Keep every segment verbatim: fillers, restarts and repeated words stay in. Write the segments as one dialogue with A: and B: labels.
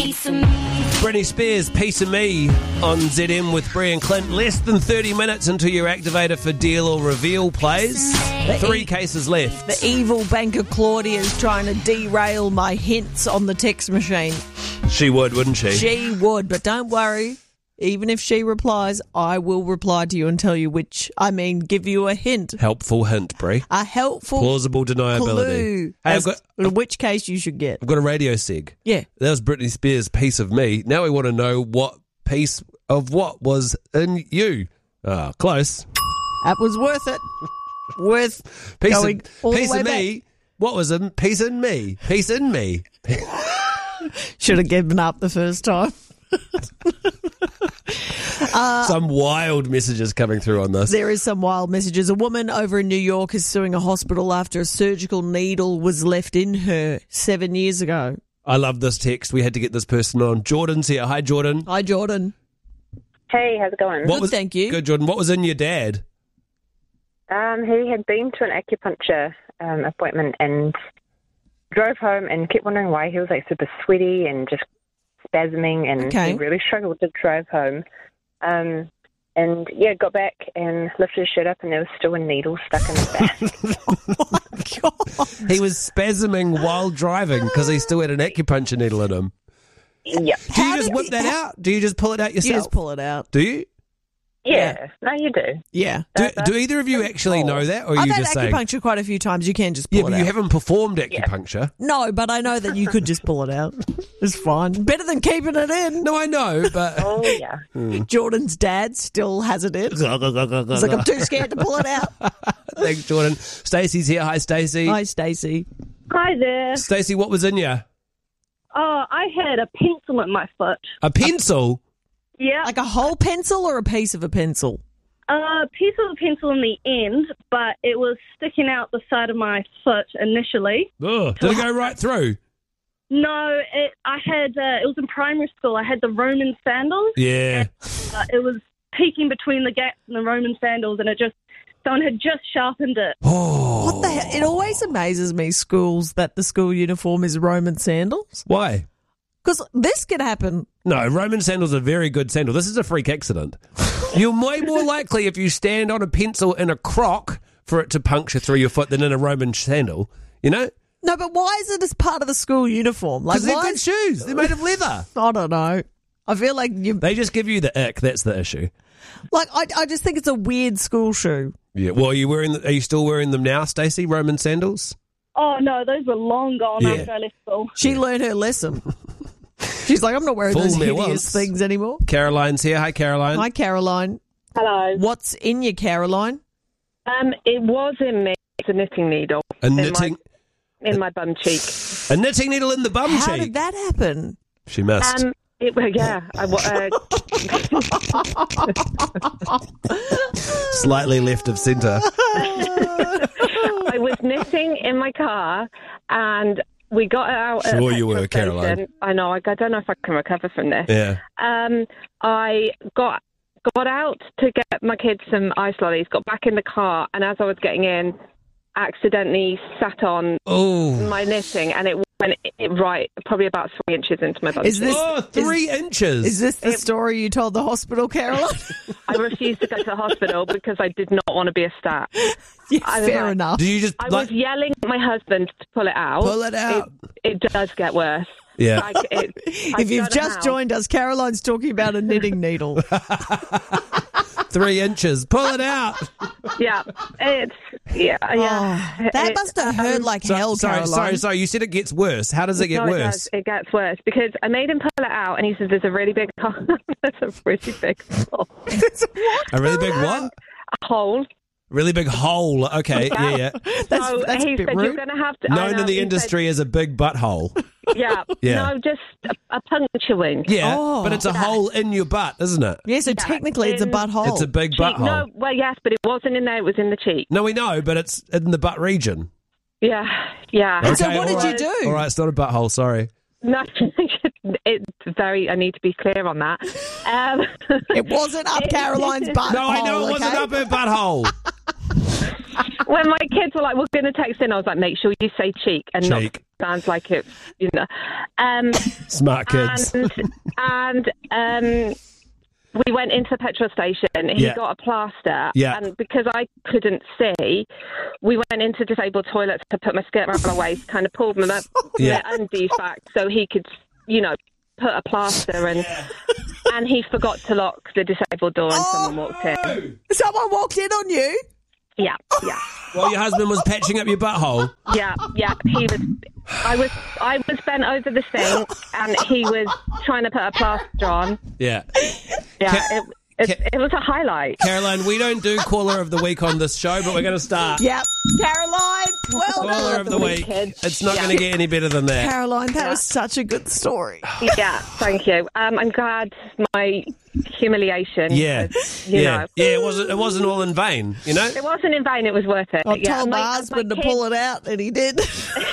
A: Britney Spears, Piece of Me on Z M with Brie and Clint. Less than thirty minutes until your activator for Deal or Reveal plays.
B: The
A: Three
B: e-
A: cases left.
B: The evil banker Claudia is trying to derail my hints on the text machine.
A: She would, wouldn't she?
B: She would, but don't worry. Even if she replies, I will reply to you and tell you which, I mean, give you a hint.
A: Helpful hint, Brie.
B: A helpful
A: Plausible deniability.
B: clue
A: Hey, I've
B: as
A: got,
B: to which case you should get.
A: I've got a radio seg.
B: Yeah.
A: That was Britney Spears' Piece of Me. Now we want to know what piece of what was in you. Ah, close.
B: That was worth it. Worth
A: Piece
B: going
A: of,
B: all
A: piece
B: the way
A: of
B: back.
A: me. What was in piece in me? Piece in me.
B: Should have given up the first time. uh,
A: Some wild messages coming through on this.
B: There is some wild messages. A woman over in New York is suing a hospital after a surgical needle was left in her seven years ago.
A: I love this text. We had to get this person on. Jordan's here. Hi, Jordan.
B: Hi, Jordan.
C: Hey, how's it going?
A: What
B: Good,
A: was,
B: thank you.
A: Good, Jordan. What was in your dad?
C: Um, he had been to an acupuncture um, appointment and drove home and kept wondering why he was like super sweaty and just spasming, and
B: Okay.
C: he really struggled to drive home. Um, and yeah, got back and lifted his shirt up, and there was still a needle stuck in his back.
B: God.
A: He was spasming while driving because he still had an acupuncture needle in him.
C: Yep.
A: Do you
B: How
A: just
B: did
A: whip
B: he-
A: that
B: how-
A: out? Do you just pull it out
B: You
A: yourself?
B: just pull it out.
A: Do you?
C: Yeah. No, you do.
B: Yeah.
A: Do,
C: That-
A: do either of you
C: that's
A: actually
C: cool.
A: know that, or are
B: I've
A: you
B: had
A: just saying?
B: acupuncture quite a few times. You can just pull
A: Yeah,
B: it
A: but
B: out.
A: you haven't performed acupuncture.
B: No, but I know that you could just pull it out. It's fine. Better than keeping it in.
A: No, I know, but
C: Oh, yeah.
B: Jordan's dad still has it in. He's like, I'm too scared to pull it out.
A: thanks, Jordan. Stacey's here. Hi, Stacey.
B: Hi, Stacey.
D: Hi there.
A: Stacey, what was in you?
D: Oh, I had a pencil in my foot.
A: A pencil.
D: Yeah.
B: Like a whole pencil or a piece of a pencil?
D: A piece of a pencil in the end, but it was sticking out the side of my foot initially.
A: Ugh, did it go right through?
D: No, it, I had, uh, it was in primary school. I had the Roman sandals.
A: Yeah.
D: Uh, it was peeking between the gaps in the Roman sandals, and it just, someone had just sharpened it.
A: Oh.
B: What the hell? It always amazes me, schools, that the school uniform is Roman sandals.
A: Why?
B: Because this could happen.
A: No, Roman sandals are very good sandal. This is a freak accident. You're way more likely if you stand on a pencil in a croc for it to puncture through your foot than in a Roman sandal. You know?
B: No, but why is it as part of the school uniform? Like,
A: Because they're
B: why
A: good
B: is-
A: shoes. They're made of leather.
B: I don't know. I feel like you,
A: They just give you the ick. That's the issue.
B: like, I, I just think it's a weird school shoe.
A: Yeah. Well, are you wearing? The, are you still wearing them now, Stacey? Roman sandals?
D: Oh, no, those were long gone
A: Yeah.
D: after I left school.
B: She learned her lesson. She's like, I'm not wearing
A: Fool
B: those
A: me
B: hideous
A: once.
B: things anymore.
A: Caroline's here. Hi, Caroline.
B: Hi, Caroline.
C: Hello.
B: What's in you, Caroline?
C: Um, it was in me. It's a knitting needle
A: A
C: in
A: knitting,
C: my, in my bum cheek.
A: a knitting needle in the bum
B: How
A: cheek.
B: did that happen?
A: She missed.
C: Um, it, well, yeah. I, wa- uh,
A: Slightly left of centre.
C: I was knitting in my car, and we got out. at a
A: Sure you were,
C: petrol
A: Caroline.
C: station. I know. I, I don't know if I can recover from this.
A: Yeah.
C: Um, I got got out to get my kids some ice lollies. Got back in the car, and as I was getting in, accidentally sat on
A: Oh.
C: my knitting, and it went it right, probably about three inches into my bum.
B: Is this
A: Oh, three inches.
B: is this the story you told the hospital, Caroline?
C: I refused to go to the hospital because I did not want to be a stat.
B: Yeah,
C: I was
B: fair
C: like-
B: enough.
A: Do you just
C: I
A: like
C: was yelling at my husband to pull it out.
A: pull it out?
C: It, it does get worse.
A: Yeah.
C: Like, it,
B: If you've just joined us, Caroline's talking about a knitting needle.
A: Three inches. Pull it out.
C: yeah, it's yeah, yeah.
B: Oh, that
C: It-
B: must have hurt like
A: So-
B: hell,
A: sorry,
B: Caroline.
A: sorry, sorry. You said it gets worse. How does it get
C: no, it,
A: worse?
C: does. It gets worse because I made him pull it out, and he says there's a really big hole. There's a really big hole.
A: A really big what?
C: A hole.
A: Really big hole. Okay, yeah, yeah.
B: That's,
C: so
B: that's a
C: he
B: bit
C: said
B: rude.
C: you're going to have to. I
A: Known
C: know,
A: in the
C: he said-
A: industry as a big butthole.
C: yeah,
A: Yeah.
C: No, just a, a puncture wound.
A: Yeah,
B: Oh.
A: but it's a hole in your butt, isn't it?
B: Yeah, so technically it's a
C: in-
B: butthole.
A: It's a big
C: Cheek.
A: butthole.
C: No, well, yes, but it wasn't in there. It was in the cheek.
A: No, we know, but it's in the butt region.
C: Yeah, yeah.
B: And so
A: Okay,
B: what
A: all
B: did
A: right.
B: you do?
A: All right, it's not a butthole, sorry.
C: No, it's very. I need to be clear on that. Um,
B: It wasn't up Caroline's butthole.
A: No, I know it wasn't
B: okay?
A: up her butthole.
C: when my kids were like, "We're going to text in," I was like, "Make sure you say cheek and
A: Cheek.
C: sounds like it, you know. Um,
A: Smart kids.
C: And, and um, we went into the petrol station. He
A: Yeah.
C: got a plaster.
A: Yeah.
C: And because I couldn't see, we went into disabled toilets to put my skirt around my waist, kind of pulled my,
A: Yeah.
C: my undies back so he could, you know, put a plaster and and he forgot to lock the disabled door and
B: Oh.
C: someone walked in.
B: Someone walked in on you?
C: Yeah, yeah.
A: While your husband was patching up your butthole.
C: Yeah, yeah. He was. I was. I was bent over the sink, and he was trying to put a plaster on.
A: Yeah.
C: Yeah,
A: Ca-
C: it, it,
A: ca-
C: it was a highlight.
A: Caroline, we don't do caller of the week on this show, but we're going to start.
B: Yep. Caroline, well
A: Caller
B: done.
A: of the week.
C: kids.
A: It's not
C: Yeah.
A: going to get any better than that.
B: Caroline, that
C: Yeah.
B: was such a good story.
C: Yeah, thank you. Um, I'm glad my humiliation.
A: Yeah.
C: was, you
A: Yeah.
C: know,
A: Yeah, it wasn't it wasn't all in vain, you know?
C: it wasn't in vain. It was worth it.
B: I
C: yeah,
B: told my,
C: my
B: husband
C: my
B: to
C: kids-
B: pull it out, and he did.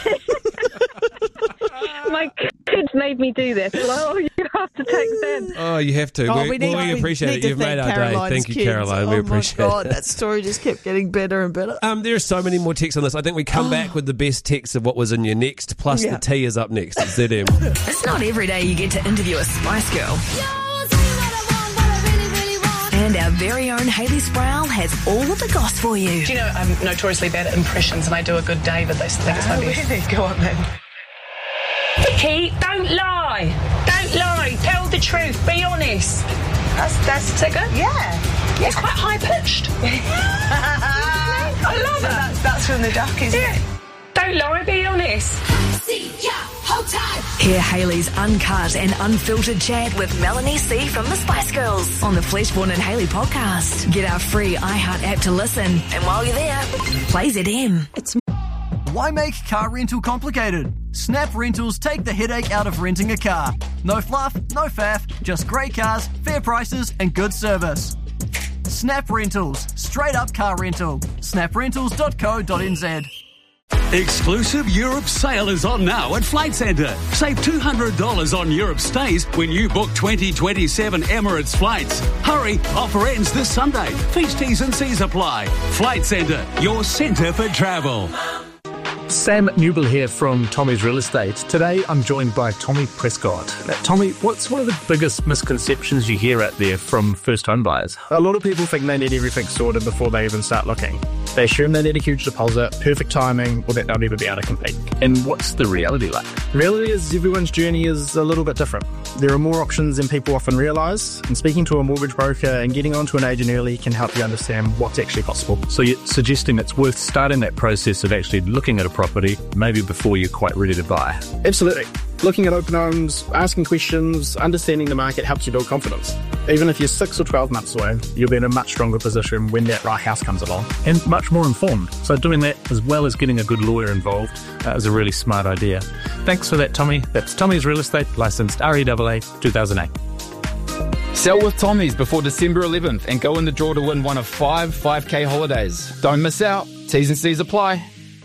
C: My kids made me do this. Oh, you have to take them.
A: Oh, you have to.
B: Oh,
A: we,
B: we need,
A: we
B: we
A: appreciate
B: need
A: it.
B: to
A: You've
B: thank
A: made our
B: Caroline's
A: day. Thank you,
B: kids.
A: Caroline. We
B: oh
A: appreciate
B: my God,
A: it.
B: that story just kept getting better and better.
A: Um, there are so many more texts on this. I think we come back with the best text of what was in your next, plus
B: Yeah.
A: the tea is up next. It's Z M.
E: It's not every day you get to interview a Spice Girl. And our very own Hayley Sproul has all of the goss for you.
F: Do you know I'm notoriously bad at impressions and I do a good David. They think it's my best. Really? Go on then. Vicky, don't lie. Don't lie. Tell the truth. Be honest. That's that's is that good? Yeah. It's quite high pitched. I love it. That's, that's from the duck, isn't it? Don't lie. Be honest.
E: Hear Hayley's uncut and unfiltered chat with Melanie C from the Spice Girls on the Fleshborn and Hayley podcast. Get our free iHeart app to listen. And while you're there, play Z M.
G: Why make car rental complicated? Snap Rentals take the headache out of renting a car. No fluff, no faff, just great cars, fair prices and good service. Snap Rentals, straight up car rental. snap rentals dot co dot n z.
H: Exclusive Europe sale is on now at Flight Centre. Save two hundred dollars on Europe stays when you book twenty twenty-seven Emirates flights. Hurry, offer ends this Sunday. Fees, T's and C's apply. Flight Centre, your centre for travel.
I: Sam Newell here from Tommy's Real Estate. Today I'm joined by Tommy Prescott. Now, Tommy, what's one of the biggest misconceptions you hear out there from first home buyers?
J: A lot of people think they need everything sorted before they even start looking. They assume they need a huge deposit, perfect timing, or that they'll never be able to compete.
I: And what's the reality like?
J: The reality is everyone's journey is a little bit different. There are more options than people often realise, and speaking to a mortgage broker and getting onto an agent early can help you understand what's actually possible.
I: So you're suggesting it's worth starting that process of actually looking at a property maybe before you're quite ready to buy?
J: Absolutely. Looking at open homes, asking questions, understanding the market helps you build confidence. Even if you're six or twelve months away, you'll be in a much stronger position when that right house comes along.
I: And much more informed. So doing that as well as getting a good lawyer involved uh, is a really smart idea. Thanks for that, Tommy. That's Tommy's Real Estate, licensed R E A A two thousand eight.
K: Sell with Tommy's before December eleventh and go in the draw to win one of five 5K holidays. Don't miss out. T's and C's apply.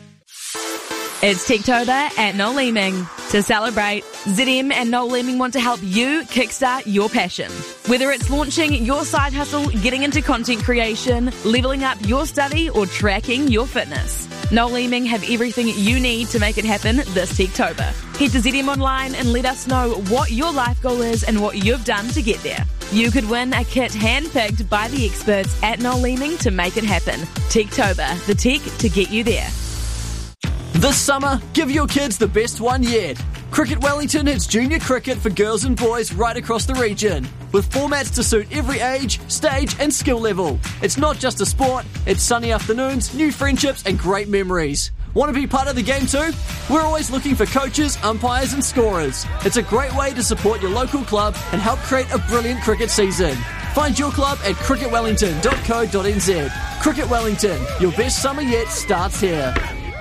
L: It's Techtober at Noel Leeming. To celebrate, Z M and Noel Leeming want to help you kickstart your passion. Whether it's launching your side hustle, getting into content creation, leveling up your study, or tracking your fitness, Noel Leeming have everything you need to make it happen this Techtober. Head to Z M Online and let us know what your life goal is and what you've done to get there. You could win a kit handpicked by the experts at Noel Leeming to make it happen. Techtober, the tech to get you there.
M: This summer, give your kids the best one yet. Cricket Wellington has junior cricket for girls and boys right across the region, with formats to suit every age, stage and skill level. It's not just a sport, it's sunny afternoons, new friendships and great memories. Want to be part of the game too? We're always looking for coaches, umpires and scorers. It's a great way to support your local club and help create a brilliant cricket season. Find your club at cricket wellington dot co dot n z. Cricket Wellington, your best summer yet starts here.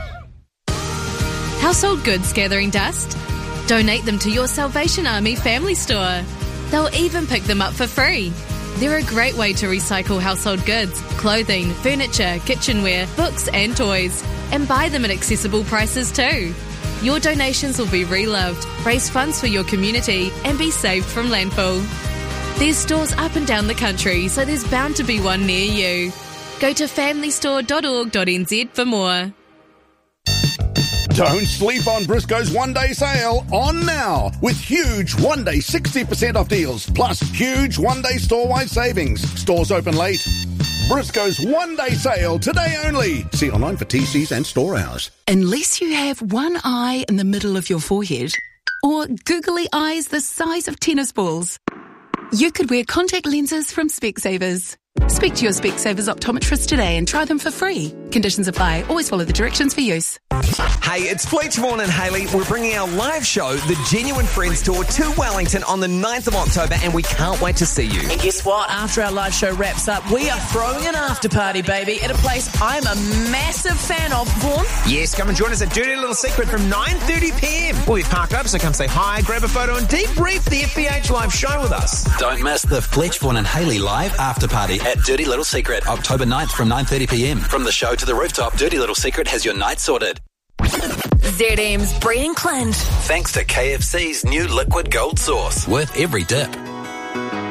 N: Household goods gathering dust? Donate them to your Salvation Army family store. They'll even pick them up for free. They're a great way to recycle household goods, clothing, furniture, kitchenware, books and toys, and buy them at accessible prices too. Your donations will be reloved, raise funds for your community, and be saved from landfill. There's stores up and down the country, so there's bound to be one near you. Go to family store dot org dot n z for more.
O: Don't sleep on Briscoe's one-day sale on now with huge one-day sixty percent off deals plus huge one-day store-wide savings. Stores open late. Briscoe's one-day sale today only. See online for T Cs and store hours.
P: Unless you have one eye in the middle of your forehead or googly eyes the size of tennis balls, you could wear contact lenses from Specsavers. Speak to your Specsavers optometrist today and try them for free. Conditions apply. Always follow the directions for use.
Q: Hey, it's Fletch Vaughan and Hayley. We're bringing our live show, The Genuine Friends Tour, to Wellington on the ninth of October, and we can't wait to see you.
R: And guess what? After our live show wraps up, we are throwing an after party, baby, at a place I'm a massive fan of. Vaughan?
Q: Yes, come and join us at Dirty Little Secret from nine thirty p.m. We'll be parked up, so come say hi, grab a photo, and debrief the F B H live show with us.
S: Don't miss the Fletch Vaughan and Hayley live after party at Dirty Little Secret, October ninth from nine thirty p.m. From the show to the rooftop, Dirty Little Secret has your night sorted.
E: Z M's Bree and Clint.
S: Thanks to K F C's new liquid gold sauce. Worth every dip.